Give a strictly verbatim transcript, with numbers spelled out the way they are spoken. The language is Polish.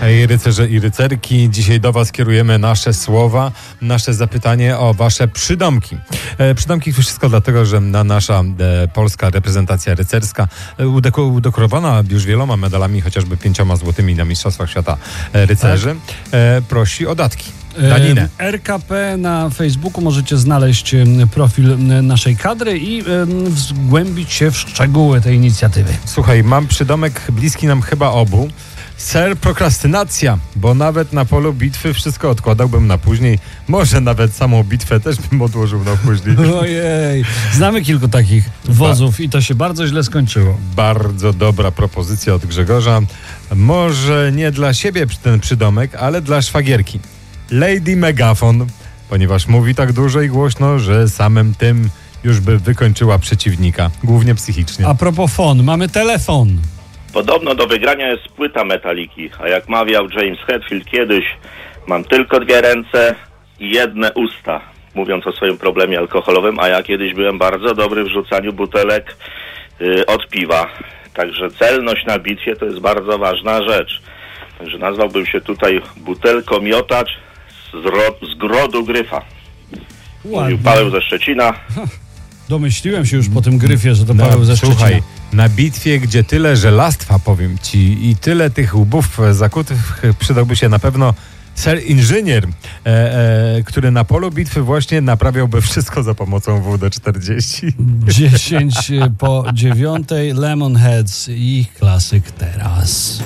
Hej, rycerze i rycerki, dzisiaj do was kierujemy nasze słowa, nasze zapytanie o wasze przydomki. E, przydomki to wszystko dlatego, że na nasza e, polska reprezentacja rycerska, e, udeko- udekorowana już wieloma medalami, chociażby pięcioma złotymi na Mistrzostwach Świata e, rycerzy, e, prosi o datki. Daninę. R K P na Facebooku możecie znaleźć profil naszej kadry i wgłębić się w szczegóły tej inicjatywy. Słuchaj, mam przydomek bliski nam chyba obu. Ser prokrastynacja, bo nawet na polu bitwy wszystko odkładałbym na później. Może nawet samą bitwę też bym odłożył na później. Ojej, znamy kilku takich wozów i to się bardzo źle skończyło. Bardzo dobra propozycja od Grzegorza. Może nie dla siebie ten przydomek, ale dla szwagierki. Lady Megafon, ponieważ mówi tak dużo i głośno, że samym tym już by wykończyła przeciwnika, głównie psychicznie. A propos fon, mamy telefon. Podobno do wygrania jest płyta Metaliki, a jak mawiał James Hetfield kiedyś, mam tylko dwie ręce i jedne usta, mówiąc o swoim problemie alkoholowym, a ja kiedyś byłem bardzo dobry w rzucaniu butelek yy, od piwa. Także celność na bitwie to jest bardzo ważna rzecz. Także nazwałbym się tutaj butelkomiotacz z, ro- z grodu Gryfa. Ładnie. Mówił Paweł ze Szczecina. Domyśliłem się już po tym Gryfie, że to Na- Paweł ze Szczecina. Słuchaj, na bitwie, gdzie tyle żelastwa, powiem ci, i tyle tych łbów zakutych, przydałby się na pewno ser inżynier, e, e, który na polu bitwy właśnie naprawiałby wszystko za pomocą W D czterdzieści. dziesięć po dziewiątej, Lemonheads i ich klasyk teraz.